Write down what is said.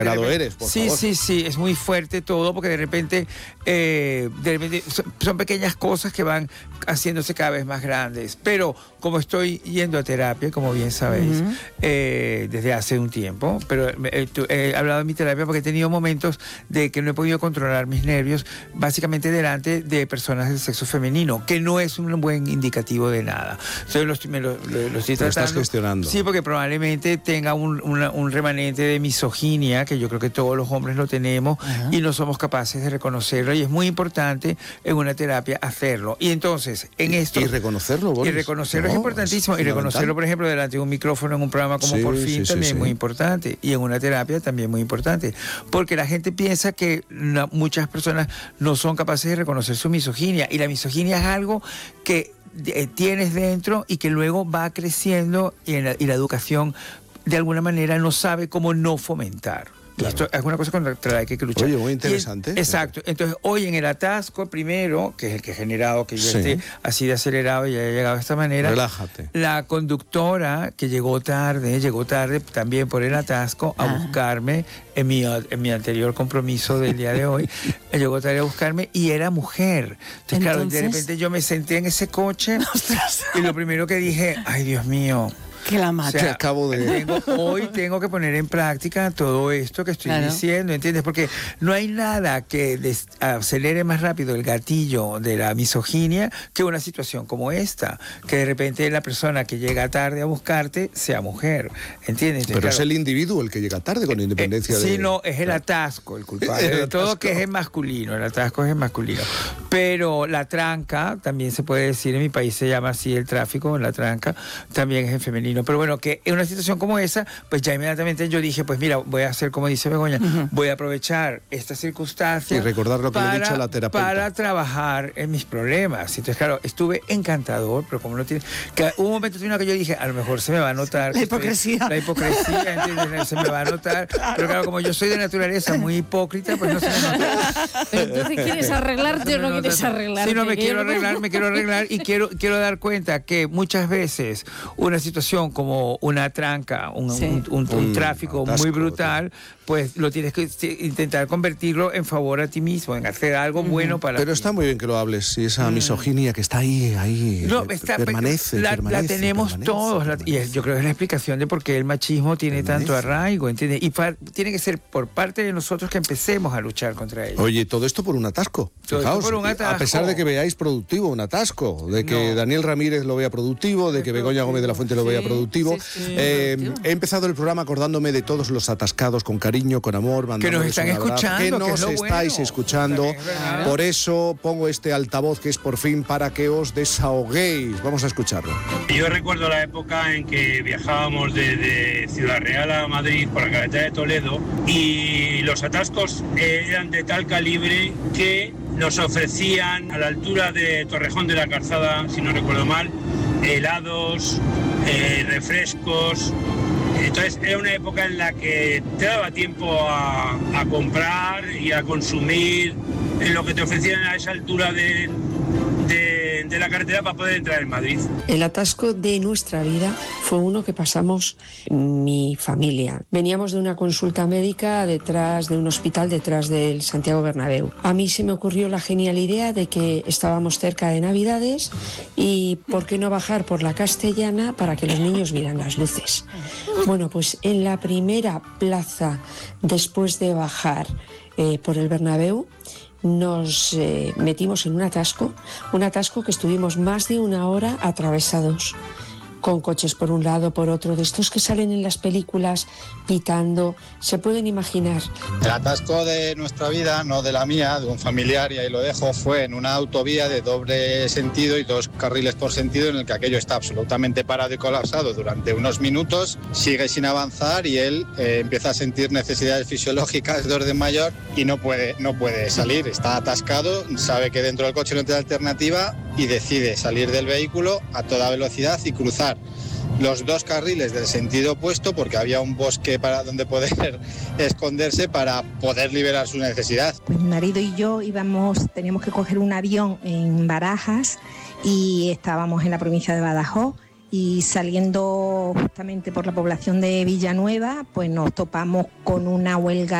grado eres, por favor. Sí, es muy fuerte todo, porque de repente son pequeñas cosas que van haciéndose cada vez más grandes. Pero como estoy yendo a terapia, como bien sabéis, desde hace un tiempo, pero he hablado de mi terapia porque he tenido momentos de que no he podido controlar mis nervios, básicamente delante de personas del sexo femenino, que no es un buen indicativo de nada. Entonces lo estoy tratando. Lo estás gestionando. Sí, porque probablemente tenga un remanente de misoginia, que yo creo que todos los hombres lo tenemos, y no somos capaces de reconocerlo, y es muy importante en una terapia hacerlo. Y entonces, en esto... Y reconocerlo, Boris. Y reconocerlo es importantísimo. Y reconocerlo, por ejemplo, delante de un micrófono en un programa como Por Fin también es muy importante. Y en una terapia también muy importante. Porque la gente piensa que muchas personas no son capaces de reconocer su misoginia. Y la misoginia es algo que tienes dentro y que luego va creciendo, y la educación de alguna manera no sabe cómo no fomentar. Claro. Esto es una cosa contra la que hay que luchar. Oye, muy interesante. Exacto. Entonces, hoy en el atasco primero, que es el que ha generado que yo esté así de acelerado y haya llegado de esta manera. Relájate. La conductora que llegó tarde también por el atasco a buscarme en mi anterior compromiso del día de hoy. Llegó tarde a buscarme y era mujer. Entonces, claro, de repente yo me senté en ese coche y lo primero que dije, ay, Dios mío. Que la mata. O sea, hoy tengo que poner en práctica todo esto que estoy diciendo, ¿entiendes? Porque no hay nada que acelere más rápido el gatillo de la misoginia que una situación como esta, que de repente la persona que llega tarde a buscarte sea mujer, ¿entiendes? Pero es el individuo el que llega tarde, con independencia de... Sí, no, es el atasco el culpable de todo, que es masculino, el atasco es masculino. Pero la tranca, también se puede decir, en mi país se llama así el tráfico, la tranca, también es en femenino. Pero bueno, que en una situación como esa, pues ya inmediatamente yo dije, pues mira, voy a hacer como dice Begoña, voy a aprovechar esta circunstancia y recordar lo que le he dicho a la terapeuta para trabajar en mis problemas. Entonces, claro, estuve encantador, pero como no tiene... Que hubo un momento que yo dije, a lo mejor se me va a notar... La hipocresía. La hipocresía, ¿entiendes? Se me va a notar. Pero claro, como yo soy de naturaleza muy hipócrita, pues no se me nota. Entonces, ¿quieres arreglarte o no quieres arreglarte? Sí, no, me quiero arreglar y quiero dar cuenta que muchas veces una situación como una tranca, un tráfico muy brutal, pues lo tienes que intentar convertirlo en favor a ti mismo, en hacer algo bueno para ti. Pero está muy bien que lo hables, y esa misoginia que está ahí no, permanece. La tenemos todos, y yo creo que es la explicación de por qué el machismo tiene tanto arraigo, ¿entiendes? Y tiene que ser por parte de nosotros que empecemos a luchar contra ello. Oye, todo esto por un atasco. Fijaos, por un atasco. A pesar de que veáis productivo un atasco, de que Daniel Ramírez lo vea productivo, de que Begoña Gómez de la Fuente lo vea productivo. He empezado el programa acordándome de todos los atascados con cariño, con amor, que nos están escuchando, que nos estáis escuchando. Por eso pongo este altavoz que es Por Fin, para que os desahoguéis. Vamos a escucharlo. Yo recuerdo la época en que viajábamos desde Ciudad Real a Madrid por la carretera de Toledo, y los atascos eran de tal calibre que nos ofrecían a la altura de Torrejón de la Calzada, si no recuerdo mal, helados, refrescos. Entonces era una época en la que te daba tiempo a comprar y a consumir en lo que te ofrecían a esa altura de la carretera para poder entrar en Madrid. El atasco de nuestra vida fue uno que pasamos mi familia. Veníamos de una consulta médica detrás de un hospital detrás del Santiago Bernabéu. A mí se me ocurrió la genial idea de que estábamos cerca de Navidades y ¿por qué no bajar por la Castellana para que los niños vieran las luces? Bueno, pues en la primera plaza después de bajar por el Bernabéu, nos metimos en un atasco que estuvimos más de una hora atravesados, con coches por un lado, por otro, de estos que salen en las películas pitando, se pueden imaginar. El atasco de nuestra vida, no de la mía, de un familiar, y ahí lo dejo, fue en una autovía de doble sentido y 2 carriles por sentido, en el que aquello está absolutamente parado y colapsado durante unos minutos, sigue sin avanzar y él empieza a sentir necesidades fisiológicas de orden mayor y no puede salir, está atascado, sabe que dentro del coche no tiene alternativa y decide salir del vehículo a toda velocidad y cruzar los 2 carriles del sentido opuesto, porque había un bosque para donde poder esconderse para poder liberar su necesidad. Pues mi marido y yo teníamos que coger un avión en Barajas y estábamos en la provincia de Badajoz, y saliendo justamente por la población de Villanueva, pues nos topamos con una huelga